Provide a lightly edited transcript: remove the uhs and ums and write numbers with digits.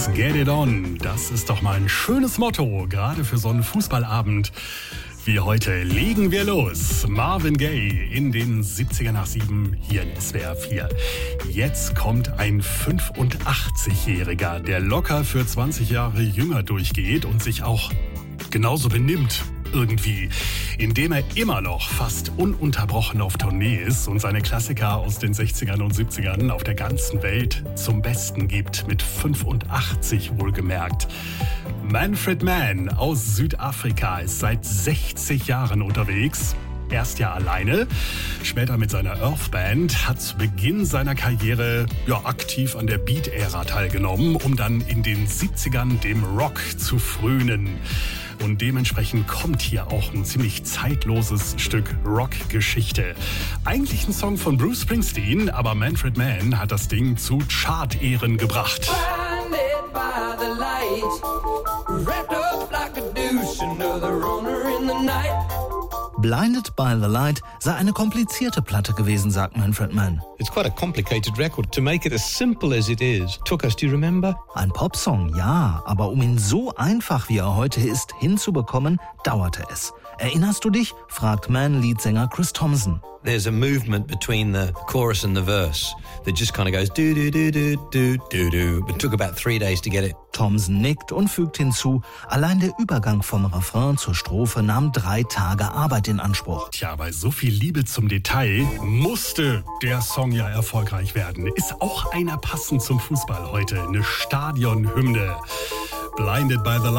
Let's get it on. Das ist doch mal ein schönes Motto, gerade für so einen Fußballabend wie heute. Legen wir los. Marvin Gaye in den 70er nach 7 hier in SWR 4. Jetzt kommt ein 85-Jähriger, der locker für 20 Jahre jünger durchgeht und sich auch genauso benimmt. Irgendwie, indem er immer noch fast ununterbrochen auf Tournee ist und seine Klassiker aus den 60ern und 70ern auf der ganzen Welt zum Besten gibt, mit 85 wohlgemerkt. Manfred Mann aus Südafrika ist seit 60 Jahren unterwegs. Erst ja alleine, später mit seiner Earth-Band, hat zu Beginn seiner Karriere aktiv an der Beat-Ära teilgenommen, um dann in den 70ern dem Rock zu frönen. Und dementsprechend kommt hier auch ein ziemlich zeitloses Stück Rockgeschichte. Eigentlich ein Song von Bruce Springsteen, aber Manfred Mann hat das Ding zu Chart-Ehren gebracht. Blinded by the Light sei eine komplizierte Platte gewesen, sagt Manfred Mann. It's quite a complicated record. To make it as simple as it is took us, do you remember? Ein Popsong, ja, aber um ihn so einfach, wie er heute ist, hinzubekommen, dauerte es. Erinnerst du dich? Fragt Mann-Leadsänger Chris Thompson. There's a movement between the chorus and the verse that just kind of goes do-do-do-do-do-do-do. It took about 3 days to get it. Thompson nickt und fügt hinzu, allein der Übergang vom Refrain zur Strophe nahm 3 Tage Arbeit in Anspruch. Tja, bei so viel Liebe zum Detail musste der Song ja erfolgreich werden. Ist auch einer passend zum Fußball heute, eine Stadionhymne. Blinded by the Light.